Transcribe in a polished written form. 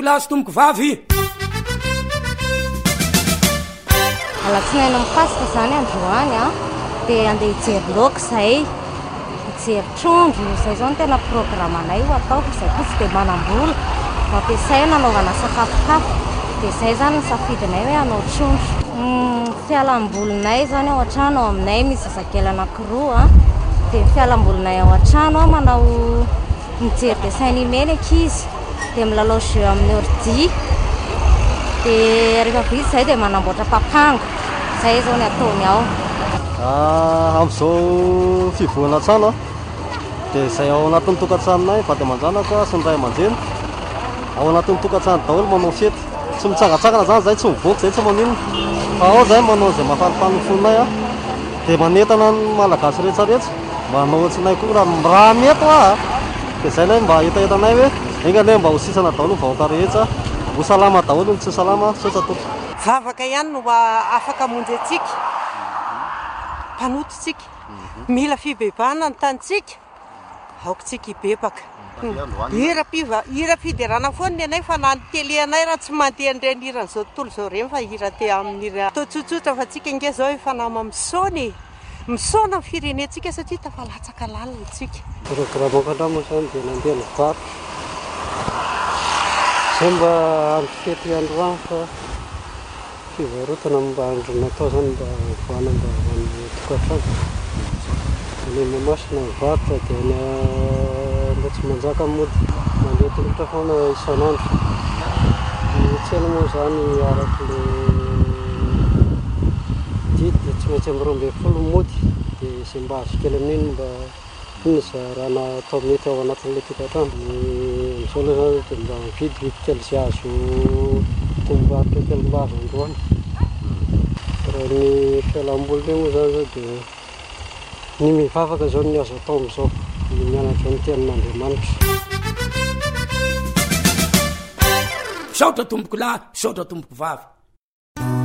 Kilasy tomboko vavy alatsinaina mikasika zany androany a dia andeha hijery loka zay hijery trondro zay zao no tena programanay ho atao fa izay kosa dia manam-bola mampiasaina anaovana sakafokafo dia zay zany ny safidinay hoe hanao trondro fialam-bolinay zany ao an-trano ao aminay misy zazakely anankiroa a dia fialam-bolinay ao an-trano a manao mijery dessin animé ny ankizy dia milalao jeu amin'ny ordi dia rehefa vita zay dia manamboatra papango zay zao ny ataony ao amin'izao fivoana trano a dia izay ao anatin'ny tokantranonay vady aman-janaka sy ny ray aman-dreny ao anatin'ny tokantrano daholo manao fety tsy mitsangatsangana zany zay tsy mivoaka zay tsy maninona fa ao zay manao izay mahafalifaly ny fonay a dia manentana ny malagasy rehetrarehetra mba hanao otsinay koa raha mety a dia zay lay mba etaetanay hoe engane mba ho sisana daholo ny vahoaka rehetra ho salama daholo ny tsy salama sotsatoto vavaka ihany no afaka monjy atsika mpanototsika mila fibebana ny tanitsika aokotsika hibebaka hira fiderana foana anay fa na ny tele anay raha tsy mandeha nireny hiran'izao tontolo izao reny fa hira te amin'ny atao tsotsotra fa tsika nge zao efa nama misaony misaona ny firenentsika satria tafalatsaka lalina tsika programako andramo zany dia nandeha ny vary zay mba andro fety androany fa fivarotana mba andro natao zany mba voana mba amin'ny tokantrano ny mamasina mivarotra dia mba tsy manjaka mody mandeha tongotra foana isan'andro ny tsena moa zany araky le didy dia tsy maintsy amin'ny 12 mody dia izay mba azo kely amin'iny mba iny za raha natao mety ao anatin'ilay tokantrano amin'izao aloha zany dia mba mividividy kely izay azo tombarotra kely mba azo androany raha ny fialam-boly moa zany zao dia ny mivavaka zao ny azo atao amin'izao ny mianatra ny tenin'Andriamanitra saotra tomboko lahy saotra tomboko vavy